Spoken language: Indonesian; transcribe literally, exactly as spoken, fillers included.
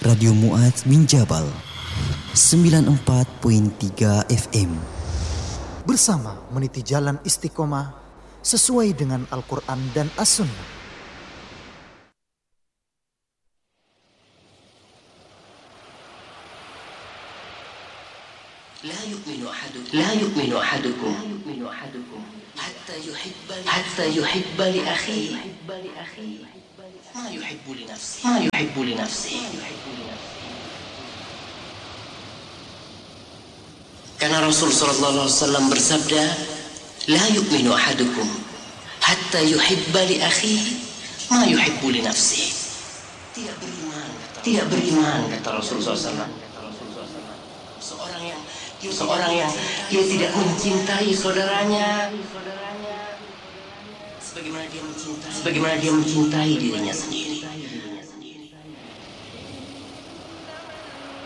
Radio Mu'adz bin Jabal sembilan puluh empat koma tiga F M. Bersama meniti jalan istiqomah sesuai dengan Al-Quran dan As-Sunnah. لا يؤمن أحدكم لا يؤمن أحدكم حتى يحب حتى يحب لأخيه ما يحب لنفسه ما يحب لنفسه Karena Rasul sallallahu alaihi wasallam bersabda, لا يؤمن أحدكم حتى يحب لأخيه ما يحب لنفسه. Tidak beriman, tidak beriman kata Rasul sallallahu alaihi wasallam. Seorang yang seorang yang dia tidak mencintai saudaranya sebagaimana dia mencintai sebagaimana dia mencintai dirinya sendiri.